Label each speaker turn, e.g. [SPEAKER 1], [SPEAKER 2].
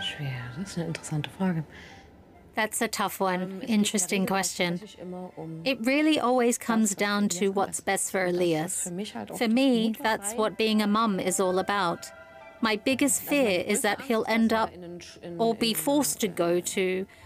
[SPEAKER 1] Schwer, das ist eine interessante Frage.
[SPEAKER 2] That's a tough one. Interesting question. It really always comes down to what's best for Elias. For me, that's what being a mum is all about. My biggest fear is that he'll end up or be forced to go to